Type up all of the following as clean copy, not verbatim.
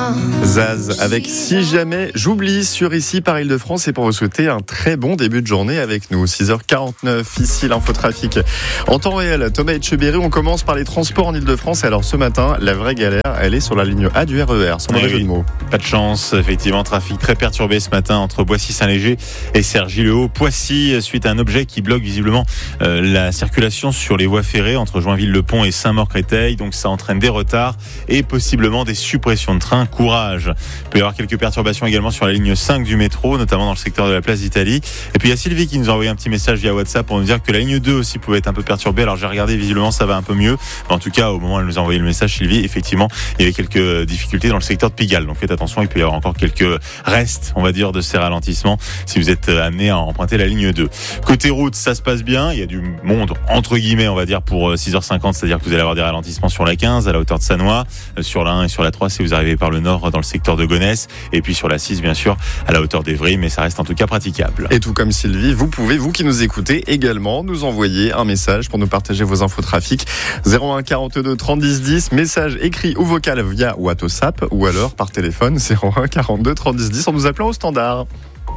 Zaz avec Si jamais j'oublie sur ici par Île-de-France et pour vous souhaiter un très bon début de journée avec nous. 6h49 ici l'infotrafic en temps réel. Thomas Etcheberry, on commence par les transports en Île-de-France. Et alors ce matin, la vraie galère, elle est sur la ligne A du RER, sans mauvais jeu de mots. Pas de chance, effectivement, trafic très perturbé ce matin entre Boissy-Saint-Léger et Cergy-le-Haut. Poissy, suite à un objet qui bloque visiblement la circulation sur les voies ferrées entre Joinville-le-Pont et Saint-Maur-Créteil. Donc ça entraîne des retards et possiblement des suppressions de trains. Courage. Il peut y avoir quelques perturbations également sur la ligne 5 du métro, notamment dans le secteur de la place d'Italie. Et puis il y a Sylvie qui nous a envoyé un petit message via WhatsApp pour nous dire que la ligne 2 aussi pouvait être un peu perturbée. Alors j'ai regardé, visiblement ça va un peu mieux. Mais en tout cas, au moment où elle nous a envoyé le message, Sylvie, effectivement, il y avait quelques difficultés dans le secteur de Pigalle. Donc faites attention, il peut y avoir encore quelques restes, on va dire, de ces ralentissements si vous êtes amené à emprunter la ligne 2. Côté route, ça se passe bien. Il y a du monde, entre guillemets, on va dire, pour 6h50, c'est-à-dire que vous allez avoir des ralentissements sur la 15 à la hauteur de Sannois, sur la 1 et sur la 3 si vous arrivez par le nord dans le secteur de Gonesse, et puis sur la 6 bien sûr à la hauteur d'Evry, mais ça reste en tout cas praticable. Et tout comme Sylvie, vous pouvez, vous qui nous écoutez également, nous envoyer un message pour nous partager vos infos trafic 01 42 30 10 10, message écrit ou vocal via WhatsApp ou alors par téléphone 01 42 30 10 10 en nous appelant au standard.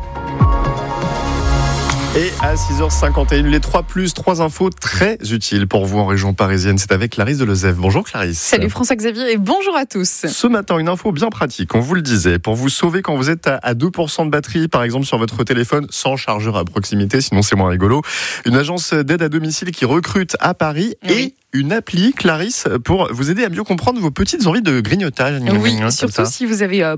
Et à 6h51, les 3 infos très utiles pour vous en région parisienne. C'est avec Clarisse Delezève. Bonjour Clarisse. Salut François-Xavier et bonjour à tous. Ce matin, une info bien pratique, on vous le disait, pour vous sauver quand vous êtes à 2% de batterie, par exemple sur votre téléphone, sans chargeur à proximité, sinon c'est moins rigolo. Une agence d'aide à domicile qui recrute à Paris et une appli, Clarisse, pour vous aider à mieux comprendre vos petites envies de grignotage. Oui, surtout si vous avez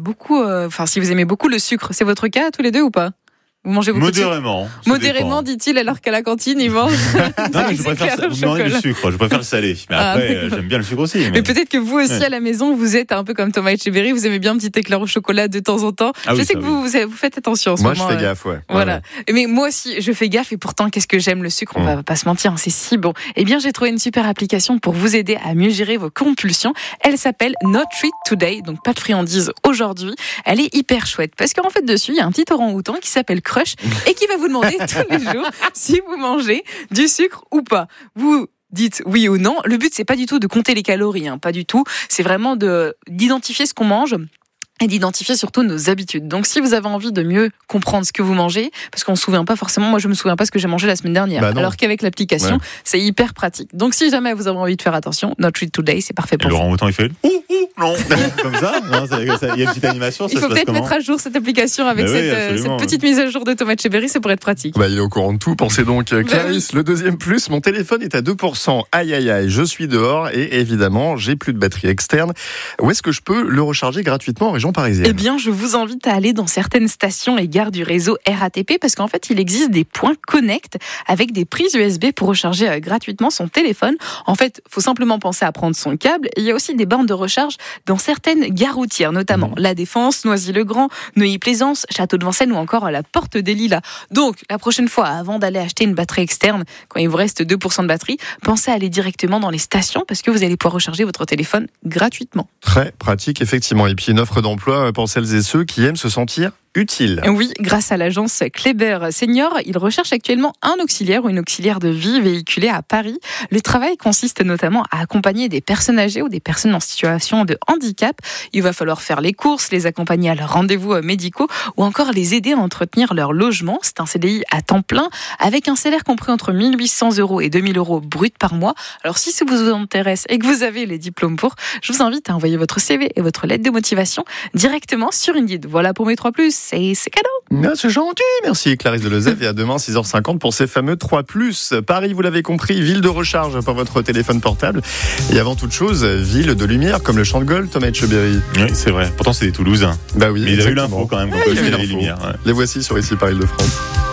si vous aimez beaucoup le sucre. C'est votre cas tous les deux ou pas ? Vous mangez beaucoup modérément. Modérément, dit-il, alors qu'à la cantine, il mange. Non, mais je préfère vous demandez du sucre. Je préfère le salé. Mais après, j'aime bien le sucre aussi. Mais peut-être que vous aussi, à la maison, vous êtes un peu comme Thomas Etcheberry. Vous aimez bien un petit éclair au chocolat de temps en temps. Je sais que vous faites attention en ce moment. Moi, je fais gaffe, ouais. Voilà. Ouais. Mais moi aussi, je fais gaffe. Et pourtant, qu'est-ce que j'aime le sucre? On va pas se mentir, c'est si bon. Eh bien, j'ai trouvé une super application pour vous aider à mieux gérer vos compulsions. Elle s'appelle No Treat Today. Donc, pas de friandises aujourd'hui. Elle est hyper chouette. Parce qu'en fait, dessus, il y a un petit orang-outan qui s'appelle Crush et qui va vous demander tous les jours si vous mangez du sucre ou pas. Vous dites oui ou non. Le but, c'est pas du tout de compter les calories, pas du tout. C'est vraiment d'identifier ce qu'on mange et d'identifier surtout nos habitudes. Donc, si vous avez envie de mieux comprendre ce que vous mangez, parce qu'on ne se souvient pas forcément, moi je me souviens pas ce que j'ai mangé la semaine dernière, alors qu'avec l'application, c'est hyper pratique. Donc, si jamais vous avez envie de faire attention, No Treat Today, c'est parfait pour vous. Laurent Autant, il fait non, comme ça, il y a une petite animation. Il faut peut-être mettre à jour cette application avec cette petite mise à jour de Thomas Etcheberry, ça pourrait être pratique. Il est au courant de tout. Pensez donc, Clarisse, le deuxième plus, mon téléphone est à 2%. Aïe, aïe, aïe, je suis dehors et évidemment, j'ai plus de batterie externe. Où est-ce que je peux le recharger gratuitement en région parisienne ? Eh bien, je vous invite à aller dans certaines stations et gares du réseau RATP parce qu'en fait, il existe des points connect avec des prises USB pour recharger gratuitement son téléphone. En fait, il faut simplement penser à prendre son câble. Il y a aussi des bornes de recharge dans certaines gares routières, notamment La Défense, Noisy-le-Grand, Neuilly-Plaisance, Château de Vincennes ou encore la Porte des Lilas. Donc, la prochaine fois, avant d'aller acheter une batterie externe, quand il vous reste 2% de batterie, pensez à aller directement dans les stations parce que vous allez pouvoir recharger votre téléphone gratuitement. Très pratique, effectivement. Et puis, une offre d'emploi pour celles et ceux qui aiment se sentir utile. Oui, grâce à l'agence Kléber Senior, il recherche actuellement un auxiliaire ou une auxiliaire de vie véhiculée à Paris. Le travail consiste notamment à accompagner des personnes âgées ou des personnes en situation de handicap. Il va falloir faire les courses, les accompagner à leurs rendez-vous médicaux ou encore les aider à entretenir leur logement. C'est un CDI à temps plein avec un salaire compris entre 1 800 € et 2 000 € brut par mois. Alors si ça vous intéresse et que vous avez les diplômes pour, je vous invite à envoyer votre CV et votre lettre de motivation directement sur Indeed. Voilà pour mes 3+. C'est cadeau. C'est gentil. Merci Clarisse Delezève et à demain 6h50 pour ces fameux 3+. Paris, vous l'avez compris, ville de recharge pour votre téléphone portable. Et avant toute chose, ville de lumière comme le Champ de Gaulle, Thomas Etcheberry. Oui, c'est vrai. Pourtant, c'est des Toulousains. Oui, mais ils avaient eu l'info quand même. Les voici sur ici par Île-de-France.